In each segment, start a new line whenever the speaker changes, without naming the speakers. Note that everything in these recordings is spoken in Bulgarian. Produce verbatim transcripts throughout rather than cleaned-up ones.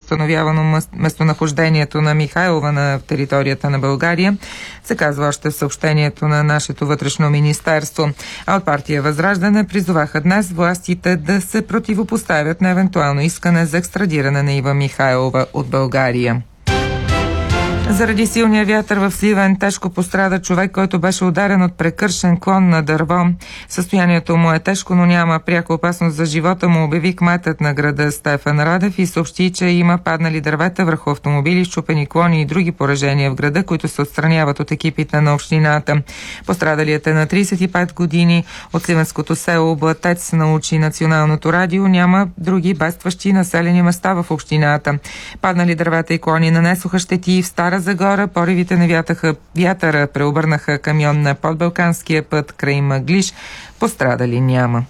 установявано местонахождението на Михайлова на територията на България, се казва още в съобщението на нашето вътрешно министерство. А от партия Възраждане призоваха днес властите да се противопоставят на евентуално искане за екстрадиране на Ива Михайлова от България. Заради силния вятър в Сливен тежко пострада човек, който беше ударен от прекършен клон на дърво. Състоянието му е тежко, но няма пряка опасност за живота му, обяви кметът на града Стефан Радев и съобщи, че има паднали дървета върху автомобили, счупени клони и други поражения в града, които се отстраняват от екипите на общината. Пострадалият е на тридесет и пет години от сливенското село Блатец, научи Националното радио. Няма други бедстващи населени места в общината. Паднали дървета и клони нанесоха щети в Стара Загора. Поривите на вятъха, вятъра преобърнаха камион на подбалканския път край Мъглиж. Пострадали няма.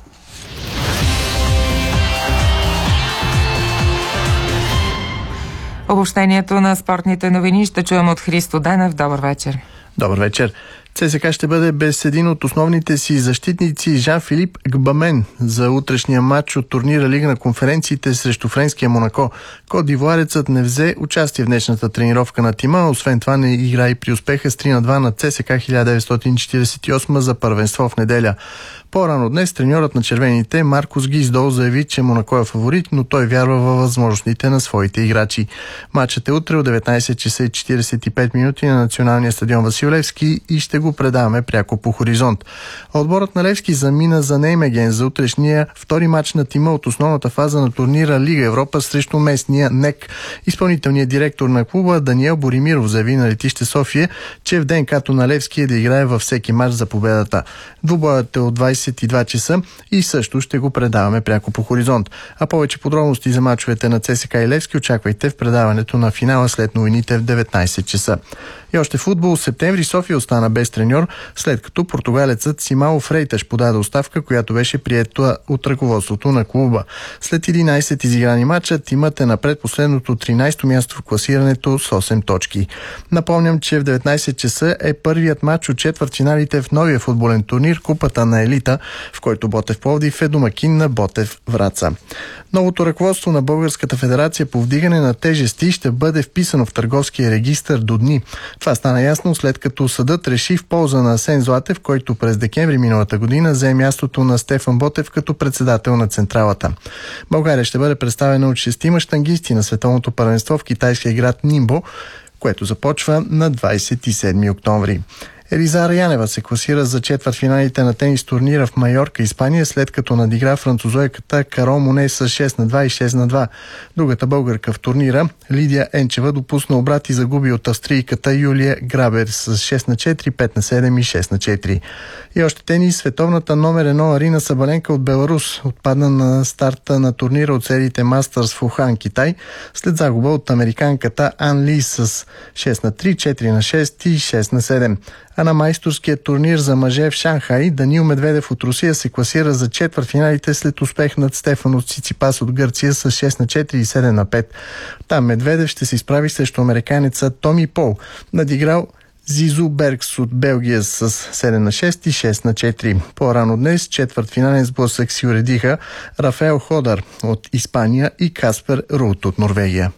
Обобщението на спортните новини ще чуем от Христо Денев. Добър вечер.
Добър вечер. ЦСКА ще бъде без един от основните си защитници Жан-Филип Гбамен за утрешния матч от турнира Лига на конференциите срещу френския Монако. Кодивоарецът не взе участие в днешната тренировка на тима, освен това не игра и при успеха с три на два на ЦСКА хиляда деветстотин четиридесет и осма за първенство в неделя. По-рано днес треньорът на червените Маркус Гиздол заяви, че Монако е фаворит, но той вярва във възможностите на своите играчи. Матчът е утре от деветнайсет часа и четиридесет и пет минути на националния стадион Васил Левски и ще го предаваме пряко по Хоризонт. Отборът на Левски замина за Неймеген за утрешния втори матч на тима от основната фаза на турнира Лига Европа срещу местния НЕК. Изпълнителният директор на клуба Даниел Боримиров заяви на летище София, че в ДНК-то на Левски е да играе във всеки матч за победата. Двубоят е от двайсет и два часа и също ще го предаваме пряко по Хоризонт. А повече подробности за мачовете на ЦСКА и Левски очаквайте в предаването на финала след новините в деветнайсет часа. И още футбол. В септември София остана без треньор, след като португалецът Симао Фрейташ подаде оставка, която беше приета от ръководството на клуба. След единайсет изиграни матча, тимът е на предпоследното тринайсето място в класирането с осем точки. Напомням, че в деветнайсет часа е първият матч от четвъртфиналите в новия футболен турнир Купата на елита, в който Ботев Пловдив е домакин на Ботев Враца. Новото ръководство на Българската федерация по вдигане на тежести ще бъде вписано в търговския регистър до дни. Това стана ясно след като съдът реши в полза на Асен Златев, който през декември миналата година взе мястото на Стефан Ботев като председател на централата. България ще бъде представена от шестима щангисти на световното първенство в китайския град Нимбо, което започва на двайсет и седми октомври. Елизара Янева се класира за четвъртфиналите на тенис турнира в Майорка, Испания, след като надигра французойката Карол Моне с шест на два и шест на два. Другата българка в турнира, Лидия Енчева, допусна обрат и загуби от австрийката Юлия Грабер с шест на четири, пет на седем и шест на четири. И още тенис, световната номер едно Арина Сабаленка от Беларус отпадна на старта на турнира от сериите Мастърс в Ухан, Китай, след загуба от американката Ан Ли с шест на три, четири на шест и шест на седем. А на майсторския турнир за мъже в Шанхай Данил Медведев от Русия се класира за четвъртфиналите след успех над Стефано Циципас от Гърция с шест на четири и седем на пет. Там Медведев ще се изправи срещу американеца Томи Пол, надиграл Зизу Бергс от Белгия с седем на шест и шест на четири. По-рано днес четвъртфинален сблъсък си уредиха Рафаел Ходар от Испания и Каспер Рут от Норвегия.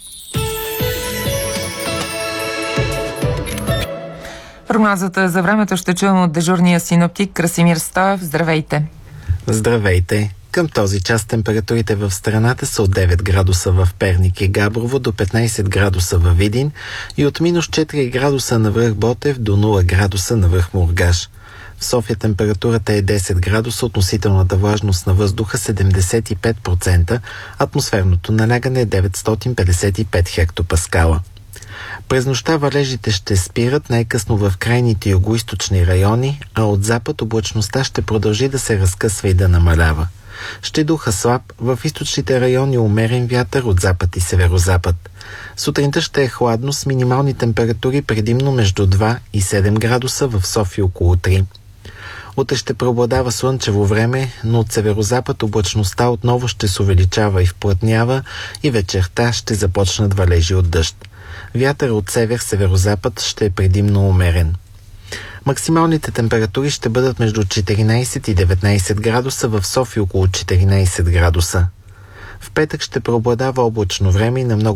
Прогнозата за времето ще чуем от дежурния синоптик Красимир Стоев. Здравейте!
Здравейте! Към този час температурите в страната са от девет градуса в Перник и Габрово до петнайсет градуса във Видин и от минус четири градуса на връх Ботев до нула градуса на връх Мургаш. В София температурата е десет градуса, относителната влажност на въздуха седемдесет и пет процента, атмосферното налягане е деветстотин петдесет и пет хектопаскала. През нощта валежите ще спират най-късно в крайните югоизточни райони, а от запад облачността ще продължи да се разкъсва и да намалява. Ще духа слаб, в източните райони умерен вятър от запад и северозапад. Сутринта ще е хладно с минимални температури предимно между два и седем градуса, в София около три. Утре ще преобладава слънчево време, но от северозапад облачността отново ще се увеличава и вплътнява и вечерта ще започнат валежи от дъжд. Вятър от север-северозапад ще е предимно умерен. Максималните температури ще бъдат между четиринайсет и деветнайсет градуса, в София около четиринайсет градуса. В петък ще преобладава облачно време и на много